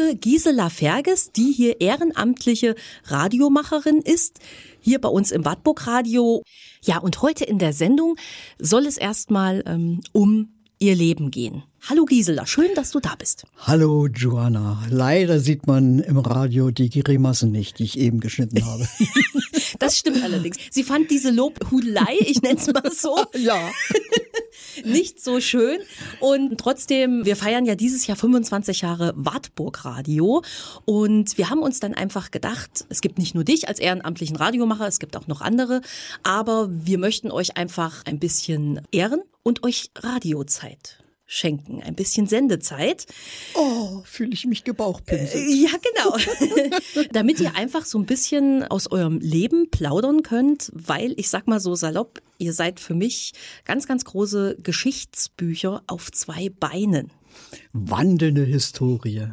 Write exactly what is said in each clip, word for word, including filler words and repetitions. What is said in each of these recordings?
liebe Gisela Ferges, die hier ehrenamtliche Radiomacherin ist, hier bei uns im Wartburg Radio. Ja, und heute in der Sendung soll es erstmal ähm, um ihr Leben gehen. Hallo Gisela, schön, dass du da bist. Hallo Joanna, leider sieht man im Radio die Grimassen nicht, die ich eben geschnitten habe. Das stimmt allerdings. Sie fand diese Lobhudelei, ich nenne es mal so, ja, nicht so schön. Und trotzdem, wir feiern ja dieses Jahr fünfundzwanzig Jahre Wartburg Radio. Und wir haben uns dann einfach gedacht, es gibt nicht nur dich als ehrenamtlichen Radiomacher, es gibt auch noch andere. Aber wir möchten euch einfach ein bisschen ehren und euch Radiozeit schenken, ein bisschen Sendezeit. Oh, fühle ich mich gebauchpinselt. Äh, ja, genau. Damit ihr einfach so ein bisschen aus eurem Leben plaudern könnt, weil, ich sag mal so salopp, ihr seid für mich ganz, ganz große Geschichtsbücher auf zwei Beinen. Wandelnde Historie.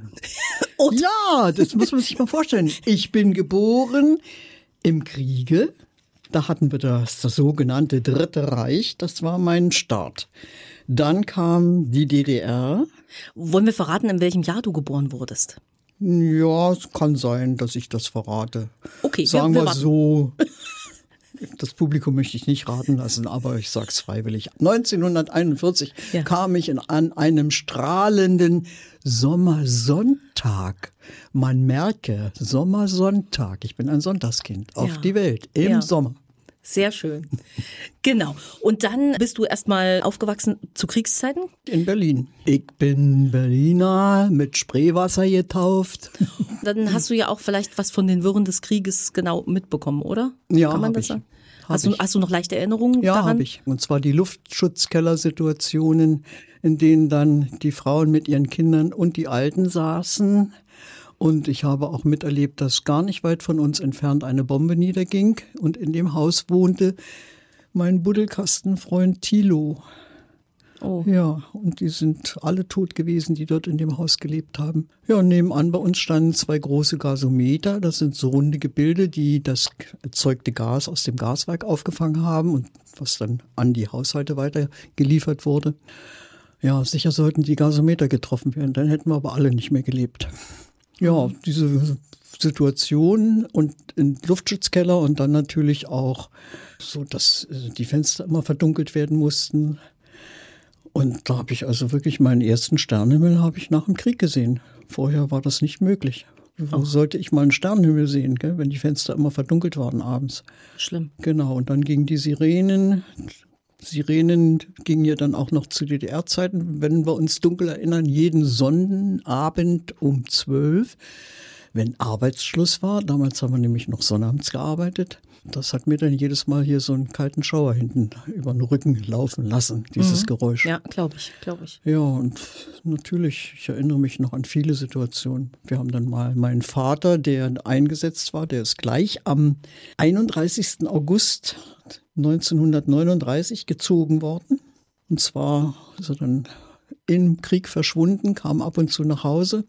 Ja, das muss man sich mal vorstellen. Ich bin geboren im Kriege. Da hatten wir das, das sogenannte Dritte Reich. Das war mein Start. Dann kam die D D R. Wollen wir verraten, in welchem Jahr du geboren wurdest? Ja, es kann sein, dass ich das verrate. Okay, sagen wir, wir, wir so. Das Publikum möchte ich nicht raten lassen, aber ich sag's freiwillig. neunzehnhunderteinundvierzig ja. kam ich in, an einem strahlenden Sommersonntag. Man merke, Sommersonntag. Ich bin ein Sonntagskind auf ja. die Welt im ja. Sommer. Sehr schön. Genau. Und dann bist du erstmal aufgewachsen zu Kriegszeiten? In Berlin. Ich bin Berliner, mit Spreewasser getauft. Dann hast du ja auch vielleicht was von den Wirren des Krieges genau mitbekommen, oder? Ja, kann man das ich. sagen? Hast du, hast du noch leichte Erinnerungen ja, daran? Ja, habe ich. Und zwar die Luftschutzkellersituationen, in denen dann die Frauen mit ihren Kindern und die Alten saßen. Und ich habe auch miterlebt, dass gar nicht weit von uns entfernt eine Bombe niederging. Und in dem Haus wohnte mein Buddelkastenfreund Thilo. Oh. Ja, und die sind alle tot gewesen, die dort in dem Haus gelebt haben. Ja, und nebenan bei uns standen zwei große Gasometer. Das sind so runde Gebilde, die das erzeugte Gas aus dem Gaswerk aufgefangen haben und was dann an die Haushalte weitergeliefert wurde. Ja, sicher sollten die Gasometer getroffen werden, dann hätten wir aber alle nicht mehr gelebt. Ja, diese Situation und im Luftschutzkeller und dann natürlich auch so, dass die Fenster immer verdunkelt werden mussten. Und da habe ich also wirklich meinen ersten Sternenhimmel habe ich nach dem Krieg gesehen. Vorher war das nicht möglich. Wo oh. sollte ich mal einen Sternenhimmel sehen, gell, wenn die Fenster immer verdunkelt waren abends? Schlimm. Genau, und dann gingen die Sirenen. Sirenen gingen ja dann auch noch zu D D R-Zeiten, wenn wir uns dunkel erinnern, jeden Sonnabend um zwölf, wenn Arbeitsschluss war. Damals haben wir nämlich noch sonnabends gearbeitet. Das hat mir dann jedes Mal hier so einen kalten Schauer hinten über den Rücken laufen lassen, dieses mhm. Geräusch. Ja, glaube ich, glaube ich. Ja, und natürlich, ich erinnere mich noch an viele Situationen. Wir haben dann mal meinen Vater, der eingesetzt war, der ist gleich am einunddreißigsten August neunzehnhundertneununddreißig gezogen worden. Und zwar ist er dann im Krieg verschwunden, kam ab und zu nach Hause,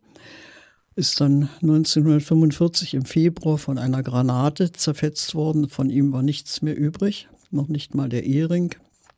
ist dann neunzehnhundertfünfundvierzig im Februar von einer Granate zerfetzt worden. Von ihm war nichts mehr übrig, noch nicht mal der Ehering.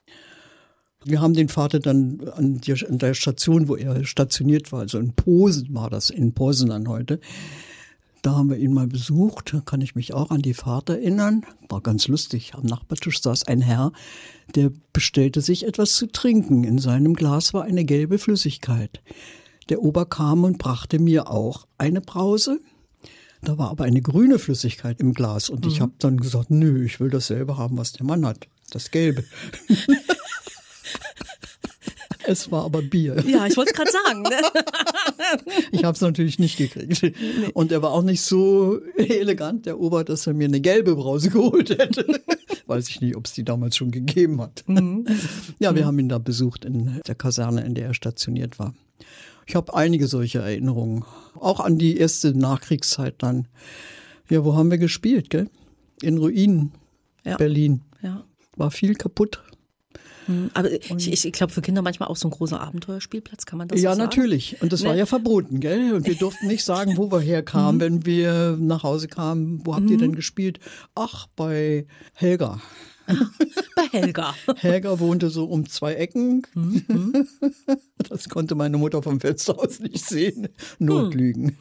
Wir haben den Vater dann an, die, an der Station, wo er stationiert war, also in Posen war das, in Poznan heute. Da haben wir ihn mal besucht, da kann ich mich auch an die Fahrt erinnern. War ganz lustig, am Nachbartisch saß ein Herr, der bestellte sich etwas zu trinken. In seinem Glas war eine gelbe Flüssigkeit. Der Ober kam und brachte mir auch eine Brause. Da war aber eine grüne Flüssigkeit im Glas. Und mhm. ich habe dann gesagt, nö, ich will dasselbe haben, was der Mann hat, das Gelbe. Es war aber Bier. Ja, ich wollte es gerade sagen. Ne? Ich habe es natürlich nicht gekriegt. Nee. Und er war auch nicht so elegant, der Ober, dass er mir eine gelbe Brause geholt hätte. Weiß ich nicht, ob es die damals schon gegeben hat. Mhm. Ja, wir mhm. haben ihn da besucht in der Kaserne, in der er stationiert war. Ich habe einige solche Erinnerungen. Auch an die erste Nachkriegszeit dann. Ja, wo haben wir gespielt, gell? In Ruinen, ja. Berlin. Ja. War viel kaputt. Aber ich, ich glaube, für Kinder manchmal auch so ein großer Abenteuerspielplatz, kann man das ja, so sagen? Ja, natürlich. Und das ne? war ja verboten, gell? Und wir durften nicht sagen, wo wir herkamen, mhm. wenn wir nach Hause kamen. Wo habt ihr denn gespielt? Ach, bei Helga. Bei Helga. Helga wohnte so um zwei Ecken. Mhm. Das konnte meine Mutter vom Fenster aus nicht sehen. Notlügen.